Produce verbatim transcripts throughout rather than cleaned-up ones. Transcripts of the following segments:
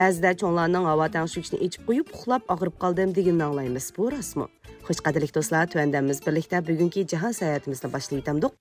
Ba'zida cho'nglarning havo tangshigishni ichib qo'yib, uxlab og'rib qoldim deganini anglaymiz. Bu rostmi? Xush qadrli do'stlar, tuandamiz birlikda bugungi jahon sayohatimizni boshlaytamdik.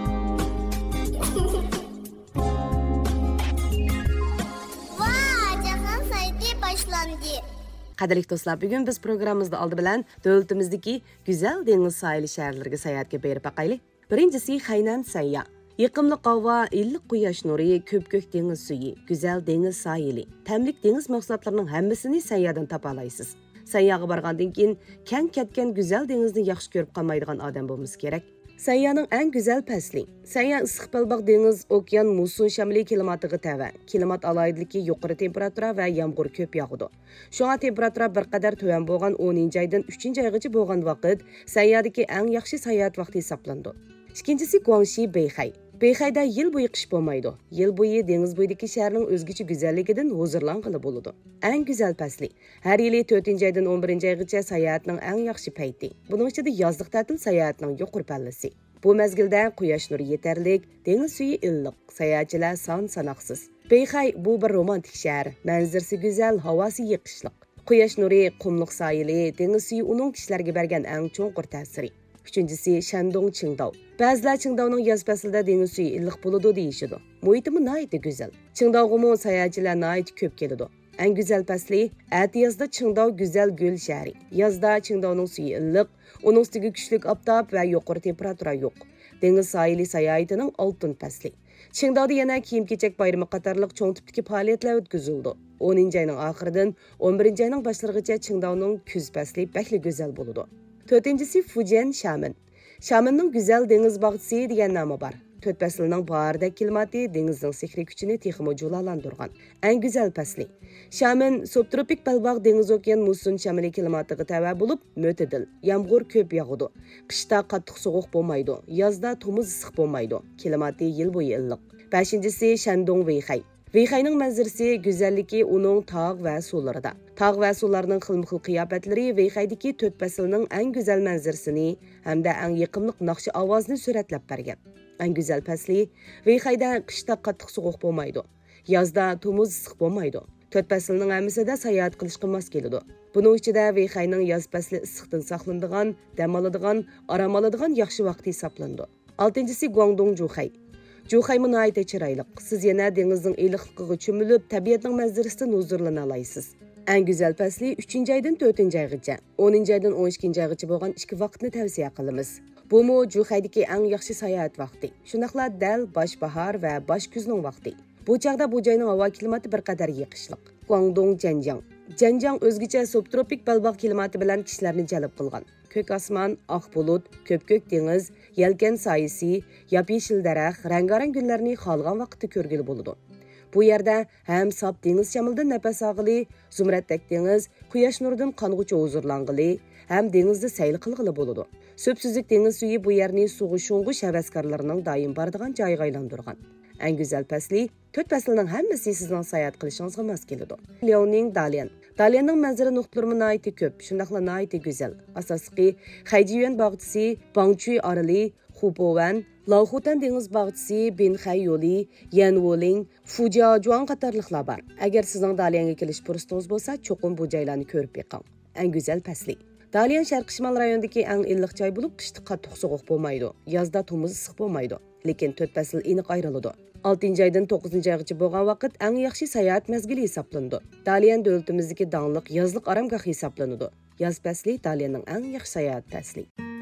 Qadrli do'stlar, bugun biz programmamizda oldi bilan davlatimizdagi go'zal dengiz sohili shaharlarga sayohatga berib baqaylik. Birinchisi Haynan Sayya. Yiqimli havo, illiq quyosh nuri, ko'p-ko'k dengiz suyi, go'zal dengiz sohili, tamlik dengiz mahsulotlarining hammasini Sayyadan topa olasiz. Sayyaga borgandan keyin kan ketgan go'zal dengizni yaxshi ko'rib qolmaydigan odam bo'lmamiz kerak. Sayyaning eng go'zal fasli. Sayya issiq balbaq dengiz, okean, muson shamli klimatiga tava. Klimat alayidligi yuqori temperatura va yomg'ir ko'p yog'di. Shunga temperatura bir qadar tuvan bo'lgan o'ninchi oydan uchinchi oygacha bo'lgan vaqt Sayyadagi eng yaxshi sayohat vaqti hisoblandi. Ikkinchisi Guangxi Beihai. Beihayda yil bo'yi qish bo'lmaydi. Yil bo'yi dengiz bo'yidagi shaharning o'zgacha go'zalligidan huzurlanqili bo'ladi. Eng go'zal fasli. Har yili to'rtinchi oydan o'n birinchi oygacha sayohatning eng yaxshi payti. Buning ichida yozlik ta'til sayohatning yuqori pallasi. Bu mezgilda quyosh nuri yetarlik, dengiz suyi illiq, sayohatchilar son sanoqsiz. Beihai bu bir romantik shahar. Manzarasi go'zal, havosi yiqishliq. Quyosh nuri, qumliq sohili, dengiz suyi uning kishilarga bergan eng cho'nqur ta'siri. Üçüncüsü Shandong Qingdao. Ba'zilar Qingdaoning yoz faslida dengiz suyi illiq bo'ladi deyishidi. Muhitimi nihoyatda go'zal. Qingdaoga sayohatchilar nihoyat ko'p keladi. Eng go'zal fasli ati yozda Qingdao go'zal gul shahri. Yozda Qingdaoning suyi illiq, uning ustiga kuchli oftob va yuqori temperatura yo'q. Dengiz sohili sayohatining oltin fasli. Qingdaoda yana kiyim-kechak bayrami qatorliq cho'ng tipdagi faoliyatlar o'tkazildi. o'ninchi oyning oxiridan o'n birinchi oyning boshlarigacha Qingdaoning kuz fasli bakli go'zal bo'ladi. To'rtinchisi Fujian Xiamen. Xiamenning go'zal dengiz bog'chisi degan nomi bor. To'rt faslning bahorda klimati dengizning sehriy kuchini texmo julalantirgan. Eng go'zal fasli. Xiamen subtropik balbaq dengiz okean muson shamli klimatiga tava bo'lib, mo'tadil. Yomg'ir ko'p yog'adi. Qishda qattiq sovuq bo'lmaydi. Yozda tomuz issiq bo'lmaydi. Klimati yil bo'yi illiq. beshinchisi Shandong Beihai. Beihaining manzarasi go'zalligi uning tog' va suvlarida. Tog' va suvlarning xilma-xil qiyofatlari Beihaidagi to'rt faslning eng go'zal manzarasini hamda eng yiqimli naqshi ovozini suratlab bergan. Eng go'zal fasli Beihaida qishda qattiq sovuq bo'lmaydi. Yozda tomuz issiq bo'lmaydi. To'rt faslning hammasida sayohat qilishga mos keladi. Buning ichida Beihaining yoz fasli issiqdan saqlanadigan, dam oladigan, orom oladigan yaxshi vaqt hisoblandi. oltinchisi Guangdong Zhuhai. Zhuhai nihoyatda chiroyli. Siz yana dengizning iliqligiga cho'milib, tabiatning manzarasidan huzurlana olasiz. Eng go'zal fasli uchinchi oydan to'rtinchi oygacha, o'ninchi oydan o'n ikkinchi oygacha bo'lgan ikki vaqtni tavsiya qilamiz. Bu mu Zhuhaidagi eng yaxshi sayohat vaqti. Shunaqla dal bosh bahor va bosh kuzning vaqti. Bu chaqda bu joyning havo klimati bir qadar yiqishliq. Guangdong Zhenjiang. Zhenjiang o'zgacha subtropik balbaq klimati bilan kishilarni jalb qilgan. Ko'k osmon, oq bulut, ko'p-ko'k dengiz, yelkan soyisi, yop-yeshil daraxt, rang-barang gullarni xohlagan vaqtda ko'rgili bo'ladi. Bu yerda ham sop dengiz shamildan nafas olg'ili, zumratdak dengiz, quyosh nuridan qong'ucha huzurlanғili, ham dengizda sayl qilg'ili bo'ladi. So'psizlik dengiz suyi bu yerni sug'i sho'ng'ish havaskorlarining doim boradigan joyiga aylantirgan. Eng go'zal fasli to'rt faslning hammasi sizning sayohat qilishingizga mos keladi. Liaoning Dalian. Dalianning manzara nuqtalari nihoyatda ko'p, shundaqla nihoyatda go'zal. Asosiy Haijiyuan bog'chisi, Bangchui oroli, Hubowan, Laohutan dengiz bog'chisi, Binhai yo'li, Yanwoling, Fujiajuan qatorliqlar bor. Agar sizning Dalianga kelish fursatingiz bo'lsa, cho'qim bu joylarni ko'rib beqing. Eng go'zal fasli. Dalian sharq shimol rayonidagi eng illiq joy bo'lib, qishda qattiq sovuq bo'lmaydi. Yozda tomuz issiq bo'lmaydi. Lekin to'rt fasl aniq ayriladi. oltinchi oydan to'qqizinchi oygacha bo'lgan vaqt eng yaxshi sayohat mezgili hisoblandi. Dalian davlatimizdagi donliq yozlik oromgoh hisoblanadi. Yoz fasli Dalianning eng yaxshi sayohat fasli.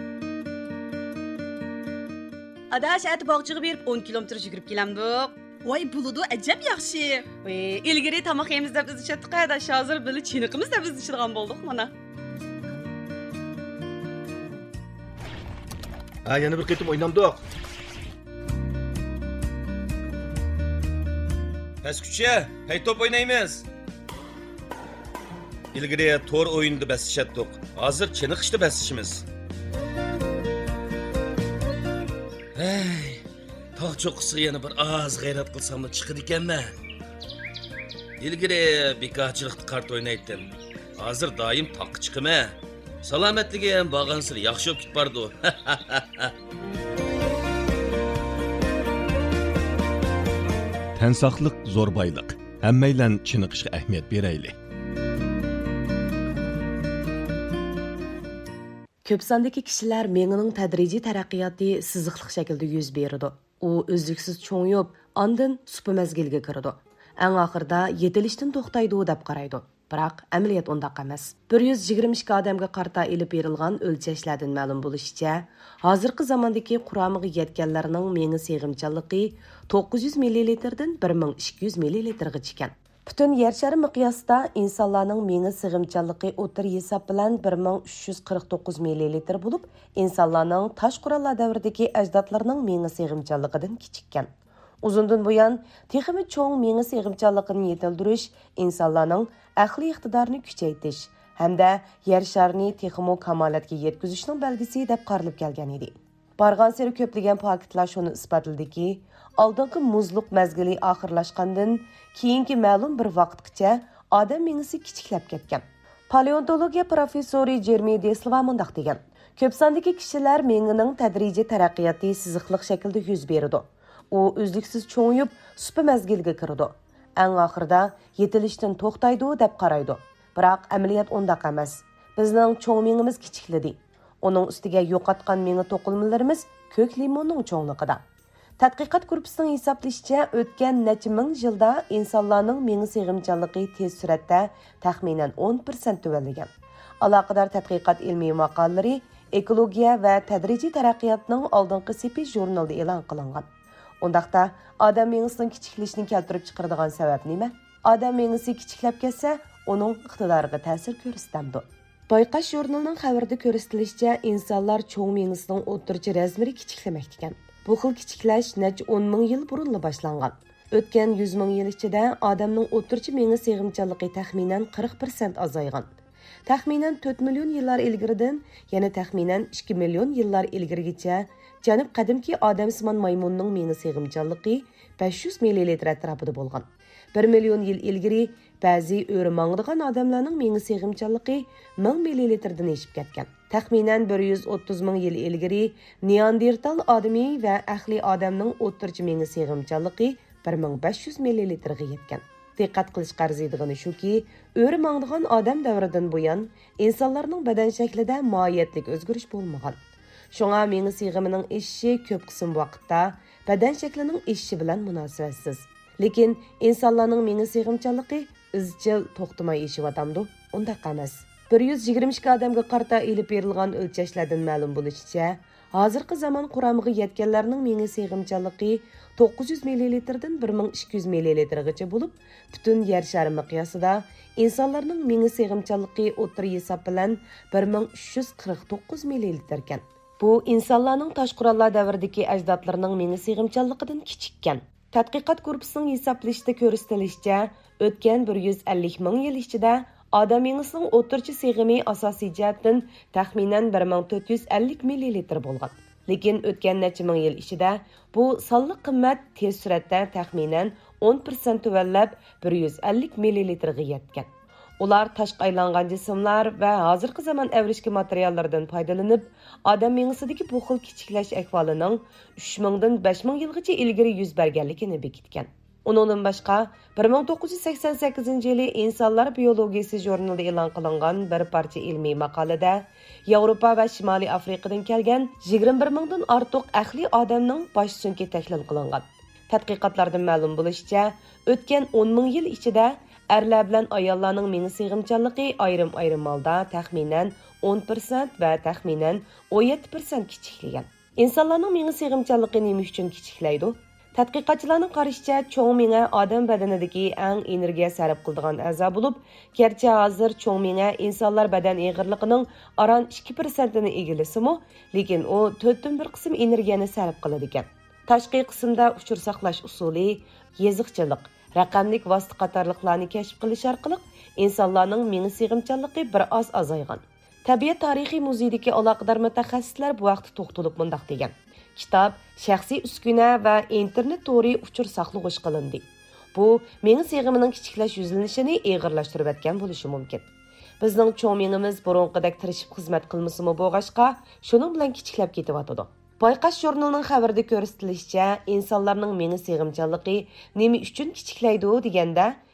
Adash at bog'chiga berib o'n kilometr yugurib kelamdik. Voy buludu ajab yaxshi. Voy, ilgari tomoq yemiz deb biz chatdiq, adash hozir bili chiniqimiz deb biz ichadigan bo'ldik mana. Ha, yana bir qitim o'ynamdik. Pesküçe, hey top oynaymiz. İlgiri tor oyunda besişettik. Hazır çeniq işte besişimiz. Hey, tağ çok kısa yana bir az gayret kılsam da çıkır ikenme. İlgiri bekahçılıkta kart oynaydım. Hazır daim taq çıkıma. Salametligim bağansır yaxşı öp git bardı. Tensaqlıq zor baylıq. Hammaylan chiniqishga ahamiyat beraylik. Ko'p sondagi kishilar mengining tadrijiy taraqqiyoti siziqliq shaklda yuz beradi. U uzluksiz cho'ngib, ondan supa mazgilga kiradi. Eng oxirida yetilishdan to'xtaydi deb qaraydi. Biroq amaliyot undaq emas. bir yuz yigirma ikki odamga qarta ilib berilgan o'lchashlardan ma'lum bo'lishicha, hozirgi zamondagi quramiga yetganlarning mengi seg'imchanligi to'qqiz yuz millilitrdan bir ming ikki yuz millilitrga chiqqan. Butun yer shari miqyosida insonlarning mengi sig'imchanligi o'tir hisob bilan bir ming uch yuz qirq to'qqiz millilitr bo'lib, insonlarning tosh qurollar davridagi ajdodlarining mengi sig'imchanligidan kichikkan. Uzundan buyon texmi cho'ng mengi sig'imchanligini yetildirish, insonlarning aqliy iqtidorini kuchaytirish hamda yer sharini texmo kamolatga yetkazishning belgisi deb qaralib kelgan edi. Bargan seri ko'plagan faktlar shuni isbotladiki, oldingi muzluq mazgili oxirlashgandan keyingi ma'lum bir vaqtgacha odam mengisi kichiklab ketgan. Paleontologiya professori Jeremy Deslava mundaq degan: ko'p sondagi kishilar mengining tadrijiy taraqqiyoti siziqliq shaklda yuz beradi. U uzluksiz cho'ngib, supa mazgilga kiradi. Eng oxirida yetilishdan to'xtaydi deb qaraydi. Biroq amaliyot undaq emas. Bizning cho'ng mengimiz kichikladi. Onun ustiga yo'qotgan mengi to'qilmalarimiz ko'k limonning cho'ngligida. Tadqiqot guruhining hisoblashicha, o'tgan necha ming yilda insonlarning mengi sig'imchanligi tez suratda taxminan o'n foiz tuvanlagan. Aloqador tadqiqot ilmiy maqolalari ekologiya va tadrijiy taraqqiyotning oldingi sepi jurnalida e'lon qilingan. Undaqda odam mengisining kichiklashini keltirib chiqaradigan sabab nima? Odam mengisi kichiklab ketsa, uning iqtidoriga ta'sir ko'rsatamdi. Bayqash jurnalining xabarida ko'rsatilishicha, insonlar cho'ng mengisining o'rtacha razmeri kichiklamoqda ekan. Bu xil kichiklash necha o'n ming yil burun boshlangan. O'tgan yuz ming yil ichida odamning o'rtacha mengi sig'imchanligi taxminan qirq foiz azaygan. Taxminan to'rt million yillar ilgaridan yana taxminan ikki million yillar ilgarigacha janub qadimki odamsimon maymunning mengi sig'imchanligi besh yuz millilitr atrofida bo'lgan. bir million yil ilgari ba'zi o'ri mangdigan odamlarning mengi sig'imchanligi ming millilitrdan eshib ketgan. Taxminan bir yuz o'ttiz ming yil ilgari Neandertal odami va ahli odamning o'rtacha mengi sig'imchanligi bir ming besh yuz millilitrga yetgan. Diqqat qilish qarziydigani shuki, o'ri mangdigan odam davridan buyon insonlarning badan shaklida mohiyatlik o'zgarish bo'lmagan. Shunga mengi sig'imining eshishi ko'p qism vaqtda badan shaklining eshishi bilan munosabatsiz. Lekin insonlarning mengi sig'imchanligi izchil to'xtamay eshiyotamdi. Undaq emas. bir yuz yigirma ikki odamga qarta ilib berilgan o'lchashlardan ma'lum bo'lishicha, hozirgi zamon quramiga yetganlarning mengi sig'imchanligi to'qqiz yuz millilitrdan bir ming ikki yuz millilitrgacha bo'lib, butun yer shari miqyosida insonlarning mengi sig'imchanligi o'tir hisob bilan bir ming uch yuz qirq to'qqiz millilitr ekan. Bu insonlarning tosh qurollar davridagi ajdodlarining mengi sig'imchanligidan kichikkan. Tadqiqot guruhining hisoblashida ko'rsatilishicha, o'tgan bir yuz ellik ming yil ichida odam mengisining o'rtacha sig'imi asosiy jihatdan taxminan bir ming to'rt yuz ellik millilitr bo'lgan. Lekin o'tgan necha ming yil ichida bu sonli qimmat tez suratda taxminan o'n foiz tuvanlab bir yuz ellik millilitrga yetgan. Ular tashqi aylangan jismlar va hozirgi zamon avrishki materiallardan foydalanib, odam mengisidagi bu xil kichiklash ahvolining uch ming dan besh ming yilgacha ilgari yuz berganligini bekitgan. Undan boshqa bir ming to'qqiz yuz sakson sakkizinchi yili Insonlar biologiyasi jurnalida e'lon qilingan bir parcha ilmiy maqolada Yevropa va Shimoliy Afrikadan kelgan yigirma bir mingdan ortiq ahli odamning bosh sunki tahlil qilingan. Tadqiqotlardan ma'lum bo'lishicha, o'tgan o'n ming yil ichida erlar bilan ayollarning mengi sig'imchanligi ayrim-ayrim holda taxminan o'n foiz va taxminan o'n yetti foiz kichiklagan. Insonlarning mengi sig'imchanligi nima uchun kichiklaydi? Tadqiqotchilarning qarashicha, cho'ng menga odam badanidagi eng energiya sarf qiladigan a'zo bo'lib, garchi hozir cho'ng menga insonlar badan eg'irligining aron ikki foiz ni egilisi-mu, lekin u to'rtdan bir qism energiyani sarf qiladi ekan. Tashqi qismda uchur saqlash usuli, yeziqchilik, raqamlik vosita qatorliqlarni kashf qilish orqali insonlarning mengi sig'imchanligi bir oz azaygan. Tabiat tarixiy muzeydagi aloqador mutaxassislar bu vaqtda to'xtalib mundaq degan: kitob, shaxsiy uskuna va internet to'ri uchur saqlag'ish qilindi. Bu mengi sig'imining kichiklash yuzlanishini eg'irlashtirib etgan bo'lishi mumkin. Bizning cho'ng mengimiz burunqidek tirishib xizmat qilmasimi bo'g'ashqa, shuning bilan kichiklab ketyotdi. Bayqash jurnalining xabarida ko'rsatilishicha, insonlarning mengi sig'imchanligi nima uchun kichiklaydi deganda,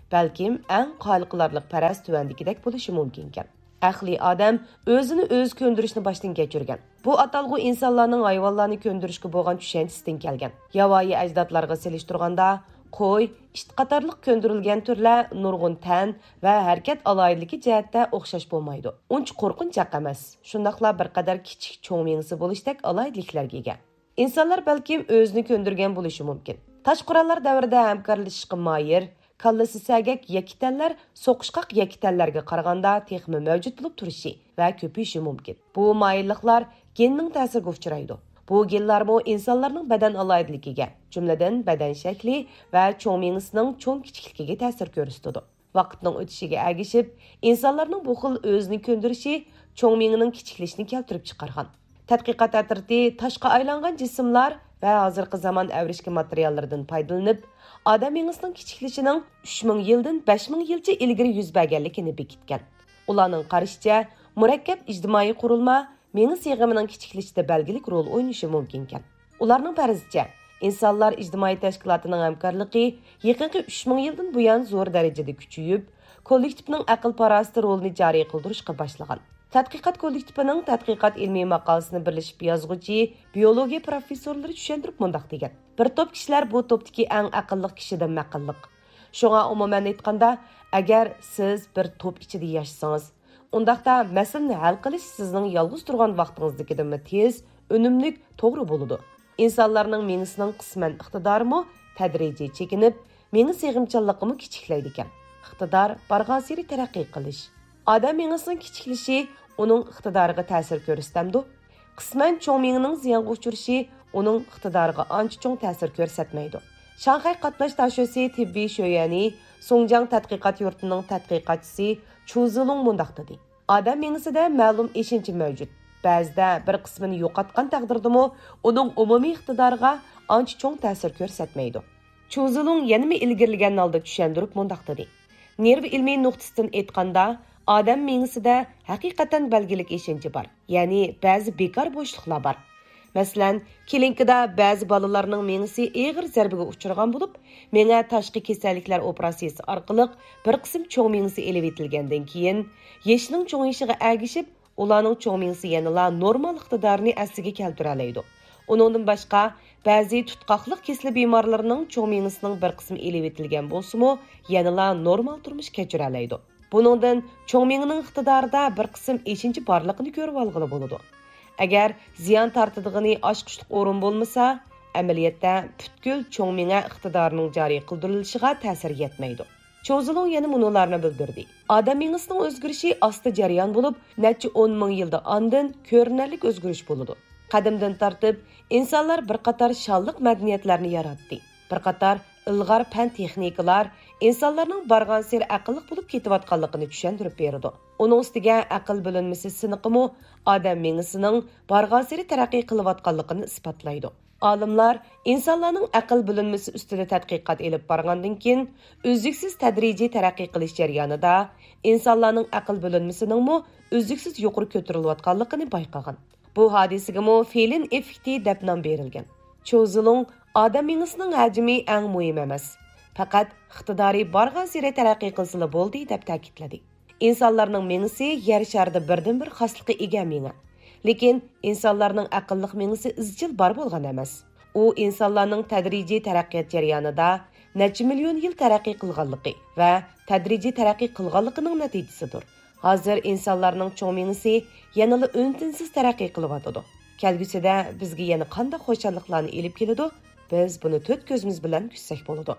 balkim eng qoliqlarlik paras tuvandikidek bo'lishi mumkin ekan. Aqli odam o'zini o'z ko'ndirishni boshdan kechirgan. Bu atalg'u insonlarning hayvonlarni ko'ndirishga bo'lgan tushunchasidan kelgan. Yavoyi ajdodlarga selishtirganda qo'y, it qatorliq ko'ndirilgan turlar nurg'un tan va harakat aloyidligi jihatda o'xshash bo'lmaydi. Uncha qo'rqinchaq emas. Shundaqla bir qadar kichik cho'ng mingsi bo'lishdek aloyidliklarga ega. İnsanlar balkim o'zini ko'ndirgan bo'lishi mumkin. Tosh qurollar davrida hamkorlashishga moyir, kallasi sagak yakitanlar so'qishqoq yakitanlarga qaraganda texmi mavjud bo'lib turishi va ko'payishi mumkin. Bu moyilliklar genning ta'siriga uchraydi. Bu genlar bu insonlarning badan aloyidligiga, jumladan badan shakli va cho'ng mingisining cho'ng kichikligiga ta'sir ko'rsatadi. Vaqtning o'tishiga ergishib, insonlarning bu xil o'zini ko'ndirishi cho'ng mingining kichiklishini keltirib chiqargan. Tadqiqot atriti toshqa aylangan jismlar va hozirgi zamon avrishki materiallaridan foydalanib, odam mingisining kichiklishining uch ming yildan besh ming yilcha ilgari yuz berganligini bekitgan. Ularning qarashicha, murakkab ijtimoiy qurilma mingis yig'imining kichiklishida belgilik rol o'ynashi mumkin ekan. Ularning farazcha, insonlar ijtimoiy tashkilotining hamkorligi yaqinqi uch ming yildan buyon zo'r darajada kuchayib, kollektivning aql parasti rolini joriy qildirishga boshlagan. Tadqiqot kollektivining tadqiqot ilmiy maqolasini birlashib yozg'uchi biologiya professorlari tushuntirib mundaq degan. Bir to'p kishilar bu to'pdagi eng aqlli kishidan maqilliq. Shunga umuman aytganda, agar siz bir to'p ichida yashasangiz, undaqda masalani hal qilish sizning yolg'iz turgan vaqtingizdagidan tez, unumli, to'g'ri bo'ladi. Insonlarning mingisining qisman iqtidorimi tadrijiy chekinib, mingi seg'imchanligimi kichiklaydi ekan. Iqtidor bargan sari taraqqiy qilish. Odam mingisining kichiklishi uning iqtidoriga ta'sir ko'rsatadi. Qisman cho'ng mingining ziyonga uchrashi uning iqtidoriga ancha cho'ng ta'sir ko'rsatmaydi. Shanxay qatnash tashuvchi tibbiy sho'yani Songjiang tadqiqot yurtining tadqiqotchisi Chu Zilong mundaq dedi. Odam mingisida ma'lum eshinchi mavjud. Ba'zida bir qismini yo'qotgan taqdirdami, uning umumiy iqtidoriga ancha cho'ng ta'sir ko'rsatmaydi. Chu Zilong yana ilgirlagan holda tushuntirib mundaq dedi. Nerv ilmiy nuqtasidan aytganda, odam mingisida haqiqatan belgilik eshinchi bor. Ya'ni ba'zi bekor bo'shliqlar bor. Masalan, kilinkada ba'zi bolalarning mingisi og'ir zarbaga uchragan bo'lib, menga tashqi kasalliklar operatsiyasi orqali bir qism cho'ng mingisi elib etilgandan keyin, yeshning cho'ng'ishiga ergishib, ularning cho'ng mingisi yanada normal iqtidorini asliga keltira oladi. Uningdan boshqa, ba'zi tutqoqliq kesli bemorlarning cho'ng mingisining bir qismi elib etilgan bo'lsa-mu, yanada normal turmush kechira oladi. Buningdan cho'ng mingining iqtidorida bir qism eshinchi borligini ko'rib olg'ili bo'ladi. Agar ziyon tortadigan ochqishliq o'rin bo'lmasa, amaliyotda butkul cho'ng minga iqtidorining joriy qildirilishiga ta'sir yetmaydi. Cho'zilong yana munolarni bildirdi. Odam mingisining o'zgarishi asta jarayon bo'lib, necha o'n ming yilda ondan ko'rinarli o'zgarish bo'ladi. Qadimdan tortib, insonlar bir qator shonliq madaniyatlarni yaratdi. Bir qator ilg'or fan texnikalar insonlarning bargan sir aqlliq bo'lib ketayotganligini tushuntirib berdi. Uning ustiga aql bo'linmasi siniqimi odam mingisining bargan sir taraqqiy qilayotganligini isbotlaydi. Olimlar insonlarning aql bo'linmasi ustida tadqiqot elib borgandan keyin uzluksiz tadrijiy taraqqiy qilish jarayonida insonlarning aql bo'linmasining mo uzluksiz yuqori ko'tarilayotganligini bayqagan. Bu hodisaga Felin effekti deb nom berilgan. Cho'zilong odam mingisining hajmi eng muhim emas, faqat iqtidori bargan siri taraqqiy qilsa bo'ldi deb ta'kidladi. İnsanlarning mingisi yer sharida birdan-bir xoslikqa ega mingi. Lekin insonlarning aqlliq mingisi izchil bor bo'lgan emas. U insonlarning tadrijiy taraqqiyot jarayonida necha million yil taraqqiy qilganligi va tadrijiy taraqqiy qilganligining natijasidir. Hozir insonlarning cho'ng mingisi yanada untinsiz taraqqiy qilyotidi. Kelgusida bizga yana qanday xo'shalliklarni elib keladi, biz buni to'rt ko'zimiz bilan kuzsak bo'ladi.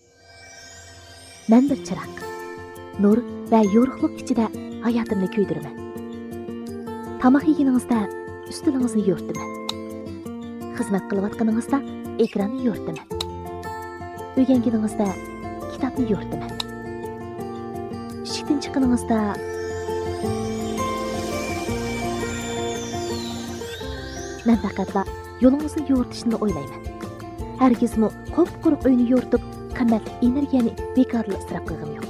Men bir chiroq, nur va yorug'lik ichida hayotimni kuydiraman. Tamoq yeganingizda ustilingizni yo'rtaman. Xizmat qilayotganingizda ekranni yo'rtaman. O'rganganingizda kitobni yo'rtaman. Ishdan chiqqaningizda men faqatla yo'lingizni yo'rtishni o'ylayman. Hargizmi qop-quruq uyni yo'rtib, qimmat energiyani bekorli isrof qilgim yo'q.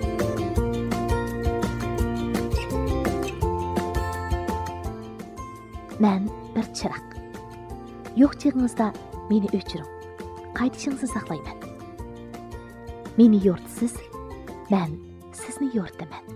Men bir chiroq. Yo'q chig'ingizda meni o'chiring. Qaytishingizni saqlayman. Meni yo'rtisiz men sizni yo'rtaman.